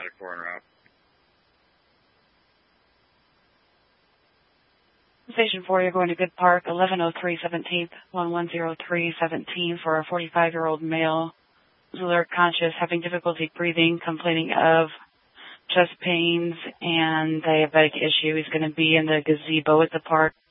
paramedic 4 en route. Station 4, you're going to Good Park, 1103 17th, 1103 17 for a 45-year-old male who's alert, conscious, having difficulty breathing, complaining of chest pains and diabetic issue. He's going to be in the gazebo at the park.